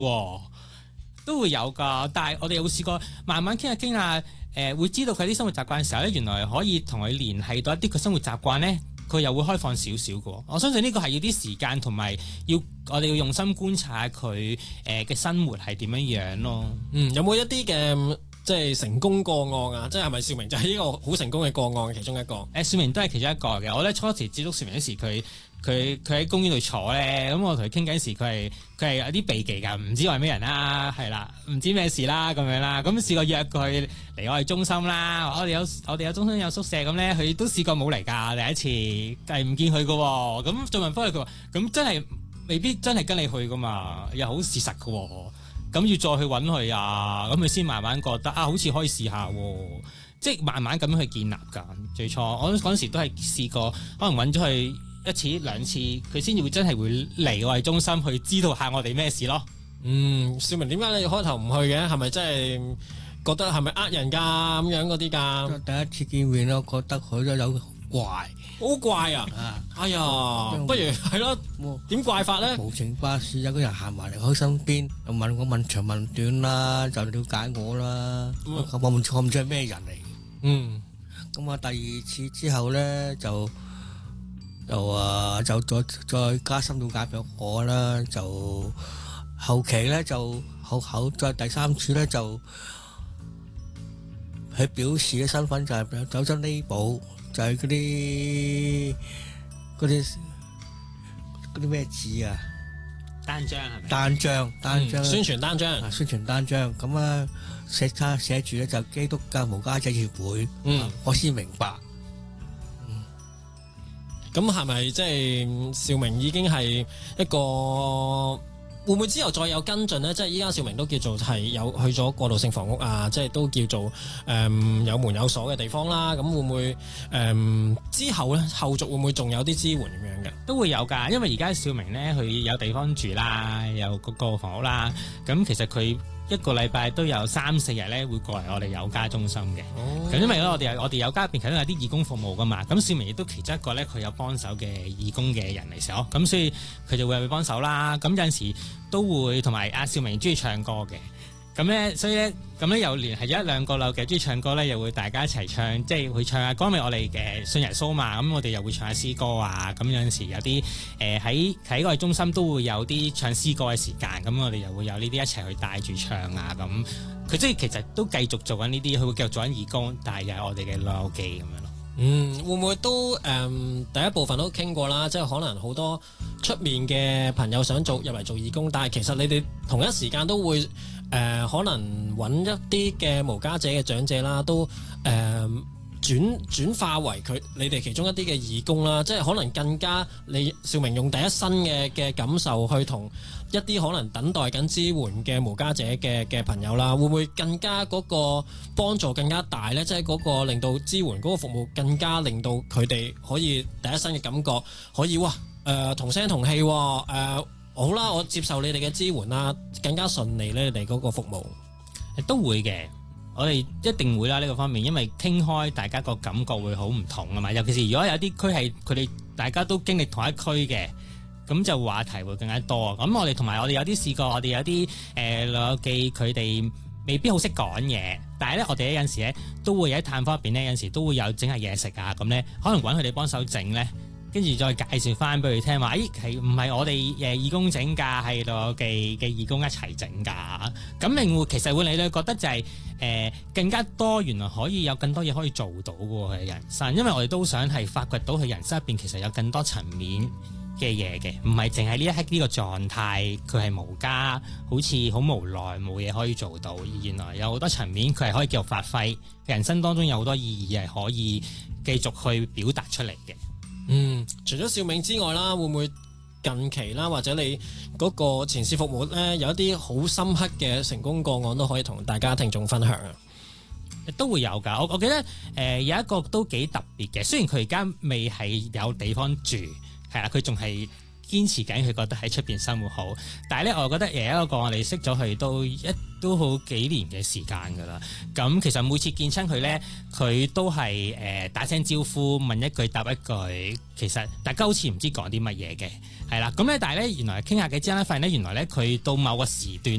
都會有㗎，但係我哋有試過慢慢傾下傾下，會知道佢啲生活習慣嘅時候咧，原來可以同佢聯繫到一啲佢生活習慣咧，佢又會開放少少嘅。我相信呢個係要啲時間同埋我哋要用心觀察佢嘅生活係點樣樣咯。 有冇一啲嘅即係成功個案啊？即係咪少明就係呢個好成功嘅個案其中一個？ 少明都係其中一個嘅。我咧初時接觸少明嗰時，佢喺公園度坐咧，咁我同佢傾偈時，佢係有啲避忌㗎，唔知我係咩人啦，係啦，唔知咩事啦咁樣啦。咁試過約佢嚟我哋中心啦，我哋有中心有宿舍咁咧，佢都試過冇嚟㗎，第一次係唔見佢㗎喎。咁再問翻佢，佢話咁真係未必真係跟你去㗎嘛，又好事實㗎喎。咁要再去揾佢啊，咁佢先慢慢覺得好似可以試下喎，即係慢慢咁樣去建立㗎。最初我嗰陣時都係試過，可能揾咗佢1次2次，佢先至會真係會嚟我哋中心去知道下我哋咩事咯。 少明點解你開頭唔去嘅？係咪真係覺得係咪呃人㗎咁樣嗰啲㗎？ 第一次見面咯，覺得佢都有怪， 好怪啊！哎呀，不如係咯，點怪法咧？ 無情巴士有個人行埋嚟我身邊，又問我問長問短啦，就了解我啦。我唔知係咩人嚟。咁啊，第二次之後咧就再加深了解俾我啦。就後期咧就再第三次咧就佢表示嘅身份就係走咗呢步。就係嗰啲咩字啊？ 單張係咪？ 單張宣傳單張， 宣傳單張咁啊，寫住咧就基督教無家者協會。我先明白。 咁係咪即係少明已經係一個？會唔會之後再有跟進呢？即係依家少明都叫做係有去咗過渡性房屋啊，即係都叫做有門有鎖嘅地方啦。咁會唔會之後呢？後續會唔會仲有啲支援咁樣嘅？ 都會有㗎，因為而家少明呢，佢有地方住啦，有嗰個房屋啦。咁其實佢1個禮拜都有3、4日咧會過嚟我哋有家中心嘅。咁因為咧我哋有家入邊其實都有啲義工服務㗎嘛。咁少明亦都其中一個咧佢有幫手嘅義工嘅人嚟時候，咁所以佢就會去幫手啦。咁有陣時都會同埋少明中意唱歌嘅。咁咧，所以咧，咁咧又連係1、2個嘅中意唱歌咧，又會大家一齊唱，即係會唱下歌。因為我哋嘅信耶穌嘛，咁我哋又會唱下詩歌啊。咁有陣時有啲喺我哋中心都會有啲唱詩歌嘅時間，咁我哋又會有呢啲一齊去帶住唱啊。咁佢即係其實都繼續做緊呢啲，佢會繼續做緊義工，但係又係我哋嘅老友記咁樣咯。 會唔會都第一部分都傾過啦？即係可能好多出面嘅朋友想入嚟做義工，但係其實你哋同一時間都會可能揾一啲嘅無家者嘅長者啦，都轉化為你哋其中一啲嘅義工啦，即係可能更加你少明用第一身嘅感受去同一啲可能等待緊支援嘅無家者嘅朋友啦，會唔會更加嗰個幫助更加大呢？即係嗰個令到支援嗰個服務更加令到佢哋可以第一身嘅感覺可以同聲同氣好啦，我接受你哋嘅支援啦，更加順利咧，你哋嗰個服務都會嘅。我哋一定會啦呢個方面，因為傾開大家個感覺會好唔同啊嘛。尤其是如果有啲區係佢哋大家都經歷同一區嘅，咁就話題會更加多。咁我哋同埋我哋有啲試過，我哋有啲老友記佢哋未必好識講嘢，但係咧我哋有陣時咧都會喺探訪入邊咧有陣時都會有整下嘢食啊，咁咧可能揾佢哋幫手整咧。跟住再介紹翻俾佢聽話，係唔係我哋義工整㗎？係老友記嘅義工一齊整㗎。咁其實會令你覺得就係更加多，原來可以有更多嘢可以做到嘅喎，佢人生。因為我哋都想係發掘到佢人生入邊其實有更多層面嘅嘢嘅，唔係淨係呢一刻呢個狀態，佢係無家，好似好無奈冇嘢可以做到。原來有好多層面，佢係可以繼續發揮，人生當中有好多意義係可以繼續去表達出嚟嘅。 除咗少明之外啦，會唔會近期啦，或者你嗰個前線服務咧，有一啲好深刻嘅成功個案都可以同大家聽眾分享啊？ 都會有㗎。我記得有一個都幾特別嘅，雖然佢而家未係有地方住，係啦，佢仲係堅持緊，佢覺得喺出邊生活好。但係咧，我覺得有一個我哋識咗佢都好幾年嘅時間㗎啦。咁其實每次見親佢咧，佢都係打聲招呼，問一句答一句。其實大家好似唔知講啲乜嘢嘅，係啦。咁咧，但係咧，原來傾下偈之後咧，發現咧，原來咧佢到某個時段